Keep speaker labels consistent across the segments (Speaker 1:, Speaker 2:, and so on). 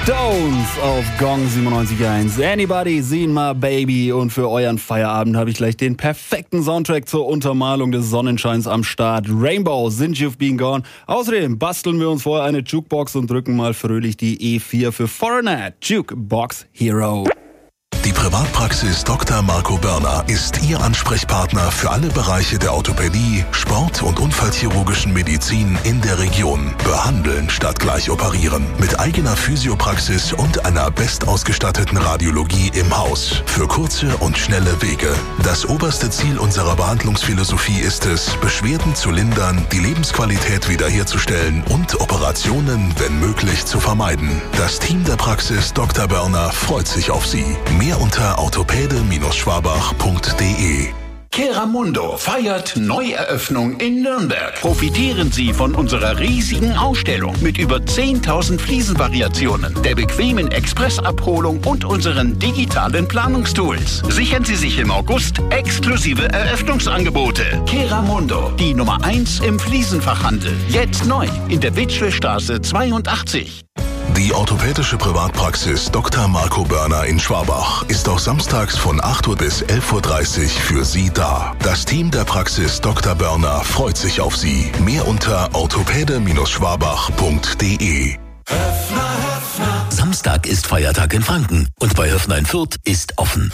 Speaker 1: Stones auf Gong 97.1. Anybody seen my baby? Und für euren Feierabend habe ich gleich den perfekten Soundtrack zur Untermalung des Sonnenscheins am Start. Rainbow, Since You've Been Gone. Außerdem basteln wir uns vorher eine Jukebox und drücken mal fröhlich die E4 für Foreigner. Jukebox Hero.
Speaker 2: Die Privatpraxis Dr. Marco Börner ist Ihr Ansprechpartner für alle Bereiche der Orthopädie, Sport- und unfallchirurgischen Medizin in der Region. Behandeln statt gleich operieren. Mit eigener Physiopraxis und einer bestausgestatteten Radiologie im Haus. Für kurze und schnelle Wege. Das oberste Ziel unserer Behandlungsphilosophie ist es, Beschwerden zu lindern, die Lebensqualität wiederherzustellen und Operationen, wenn möglich, zu vermeiden. Das Team der Praxis Dr. Börner freut sich auf Sie. Mehr unter orthopäde-schwabach.de.
Speaker 3: Keramundo feiert Neueröffnung in Nürnberg. Profitieren Sie von unserer riesigen Ausstellung mit über 10.000 Fliesenvariationen, der bequemen Expressabholung und unseren digitalen Planungstools. Sichern Sie sich im August exklusive Eröffnungsangebote. Keramundo, die Nummer 1 im Fliesenfachhandel. Jetzt neu in der Witschlestraße 82.
Speaker 2: Die orthopädische Privatpraxis Dr. Marco Börner in Schwabach ist auch samstags von 8 Uhr bis 11.30 Uhr für Sie da. Das Team der Praxis Dr. Börner freut sich auf Sie. Mehr unter orthopäde-schwabach.de.
Speaker 4: Samstag ist Feiertag in Franken und bei Höfner in Fürth ist offen.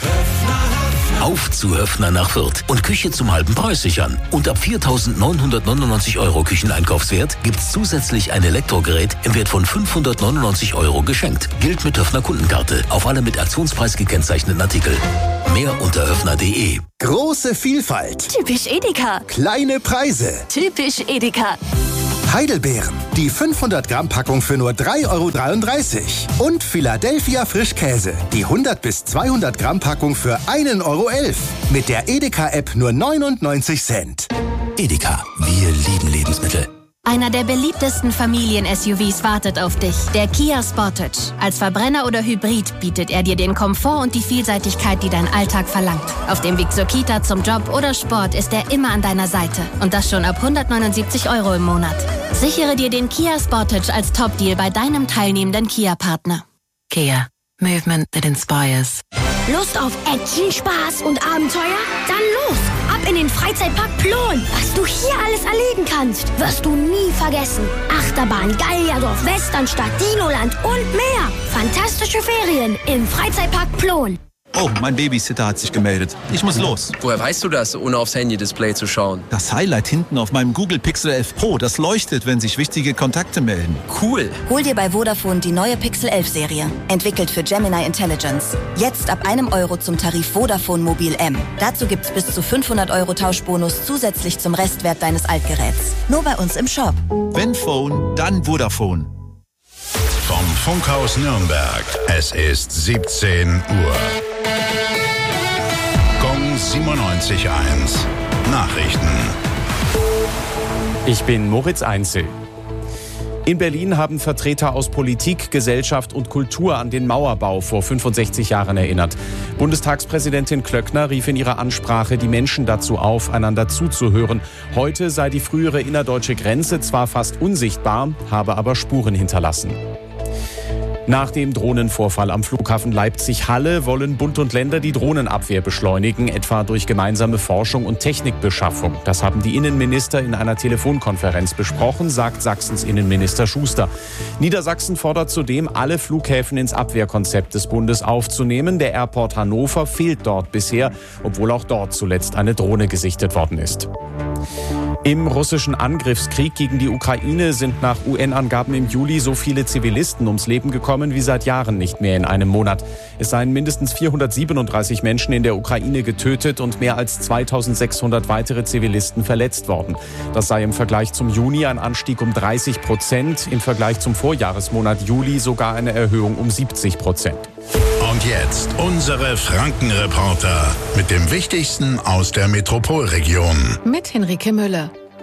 Speaker 4: Auf zu Höfner nach Fürth und Küche zum halben Preis sichern. Und ab 4.999 € Kücheneinkaufswert gibt's zusätzlich ein Elektrogerät im Wert von 599 € geschenkt. Gilt mit Höfner Kundenkarte auf alle mit Aktionspreis gekennzeichneten Artikel. Mehr unter höfner.de.
Speaker 5: Große Vielfalt.
Speaker 6: Typisch Edeka.
Speaker 5: Kleine Preise.
Speaker 6: Typisch Edeka.
Speaker 5: Heidelbeeren, die 500 Gramm Packung für nur 3,33 € und Philadelphia Frischkäse, die 100 bis 200 Gramm Packung für 1,11 € mit der Edeka-App nur 99 Cent.
Speaker 4: Edeka, wir lieben Lebensmittel.
Speaker 6: Einer der beliebtesten Familien-SUVs wartet auf dich, der Kia Sportage. Als Verbrenner oder Hybrid bietet er dir den Komfort und die Vielseitigkeit, die dein Alltag verlangt. Auf dem Weg zur Kita, zum Job oder Sport ist er immer an deiner Seite. Und das schon ab 179 € im Monat. Sichere dir den Kia Sportage als Top-Deal bei deinem teilnehmenden Kia-Partner.
Speaker 7: Kia. Movement that inspires.
Speaker 8: Lust auf Action, Spaß und Abenteuer? Dann los! Ab in den Freizeitpark Plon! Was du hier alles erleben kannst, wirst du nie vergessen. Achterbahn, Gallierdorf, Westernstadt, Dinoland und mehr. Fantastische Ferien im Freizeitpark Plon.
Speaker 9: Oh, mein Babysitter hat sich gemeldet. Ich muss los.
Speaker 10: Woher weißt du das, ohne aufs Handy-Display zu schauen?
Speaker 9: Das Highlight hinten auf meinem Google Pixel 11 Pro, das leuchtet, wenn sich wichtige Kontakte melden.
Speaker 10: Cool.
Speaker 11: Hol dir bei Vodafone die neue Pixel 11 Serie. Entwickelt für Gemini Intelligence. Jetzt ab €1 zum Tarif Vodafone Mobil M. Dazu gibt's bis zu 500 € Tauschbonus zusätzlich zum Restwert deines Altgeräts. Nur bei uns im Shop.
Speaker 9: Wenn Phone, dann Vodafone.
Speaker 12: Vom Funkhaus Nürnberg. Es ist 17 Uhr. Gong 97.1. Nachrichten.
Speaker 13: Ich bin Moritz Einzel. In Berlin haben Vertreter aus Politik, Gesellschaft und Kultur an den Mauerbau vor 65 Jahren erinnert. Bundestagspräsidentin Klöckner rief in ihrer Ansprache die Menschen dazu auf, einander zuzuhören. Heute sei die frühere innerdeutsche Grenze zwar fast unsichtbar, habe aber Spuren hinterlassen. Nach dem Drohnenvorfall am Flughafen Leipzig-Halle wollen Bund und Länder die Drohnenabwehr beschleunigen, etwa durch gemeinsame Forschung und Technikbeschaffung. Das haben die Innenminister in einer Telefonkonferenz besprochen, sagt Sachsens Innenminister Schuster. Niedersachsen fordert zudem, alle Flughäfen ins Abwehrkonzept des Bundes aufzunehmen. Der Airport Hannover fehlt dort bisher, obwohl auch dort zuletzt eine Drohne gesichtet worden ist. Im russischen Angriffskrieg gegen die Ukraine sind nach UN-Angaben im Juli so viele Zivilisten ums Leben gekommen wie seit Jahren nicht mehr in einem Monat. Es seien mindestens 437 Menschen in der Ukraine getötet und mehr als 2600 weitere Zivilisten verletzt worden. Das sei im Vergleich zum Juni ein Anstieg um 30%, im Vergleich zum Vorjahresmonat Juli sogar eine Erhöhung um 70%.
Speaker 12: Und jetzt unsere Franken-Reporter mit dem Wichtigsten aus der Metropolregion.
Speaker 7: Mit Henrike Müller.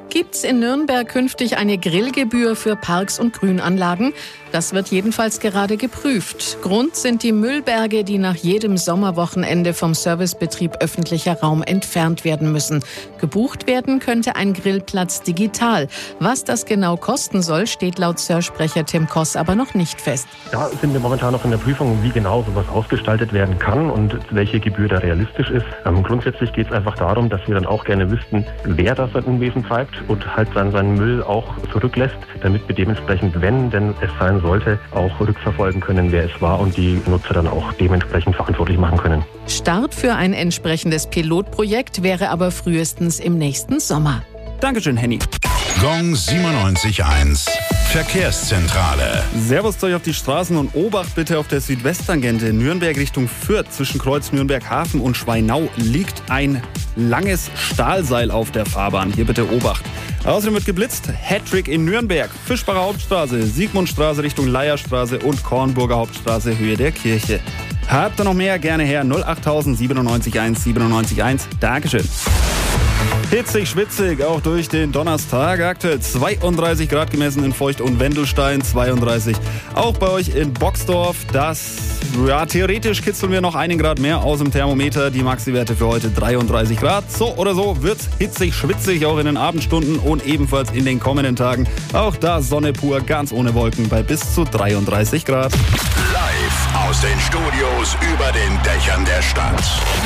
Speaker 14: Gibt's in Nürnberg künftig eine Grillgebühr für Parks und Grünanlagen? Das wird jedenfalls gerade geprüft. Grund sind die Müllberge, die nach jedem Sommerwochenende vom Servicebetrieb öffentlicher Raum entfernt werden müssen. Gebucht werden könnte ein Grillplatz digital. Was das genau kosten soll, steht laut SÖR-Sprecher Tim Koss aber noch nicht fest.
Speaker 15: Da sind wir momentan noch in der Prüfung, wie genau sowas ausgestaltet werden kann und welche Gebühr da realistisch ist. Grundsätzlich geht es einfach darum, dass wir dann auch gerne wüssten, wer das Unwesen treibt und halt seinen Müll auch zurücklässt, damit wir dementsprechend, wenn denn es sein sollte, auch rückverfolgen können, wer es war und die Nutzer dann auch dementsprechend verantwortlich machen können.
Speaker 14: Start für ein entsprechendes Pilotprojekt wäre aber frühestens im nächsten Sommer.
Speaker 1: Dankeschön, Henny.
Speaker 12: Gong 97.1 Verkehrszentrale.
Speaker 1: Servus euch auf die Straßen und Obacht bitte auf der Südwesttangente. Nürnberg Richtung Fürth zwischen Kreuz Nürnberg Hafen und Schweinau liegt ein langes Stahlseil auf der Fahrbahn. Hier bitte Obacht. Außerdem wird geblitzt. Hattrick in Nürnberg. Fischbacher Hauptstraße, Siegmundstraße Richtung Leierstraße und Kornburger Hauptstraße Höhe der Kirche. Habt ihr noch mehr? Gerne her. 08000 97.1 97.1. Dankeschön. Hitzig, schwitzig, auch durch den Donnerstag. Aktuell 32 Grad gemessen in Feucht und Wendelstein, 32 auch bei euch in Boxdorf. Theoretisch kitzeln wir noch 1 Grad mehr aus dem Thermometer. Die Maxi-Werte für heute 33 Grad. So oder so wird's hitzig, schwitzig, auch in den Abendstunden und ebenfalls in den kommenden Tagen. Auch da Sonne pur, ganz ohne Wolken bei bis zu 33 Grad.
Speaker 12: Live aus den Studios über den Dächern der Stadt.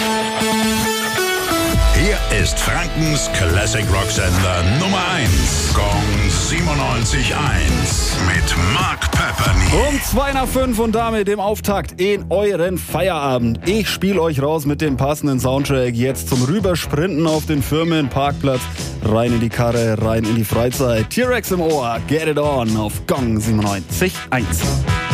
Speaker 12: Hier ist Frankens Classic Rock Sender Nummer 1. Gong 97.1 mit Mark Pepperny.
Speaker 1: Um 4:02 und damit dem Auftakt in euren Feierabend. Ich spiele euch raus mit dem passenden Soundtrack jetzt zum Rübersprinten auf den Firmenparkplatz. Rein in die Karre, rein in die Freizeit. T-Rex im Ohr, get it on auf Gong 97.1.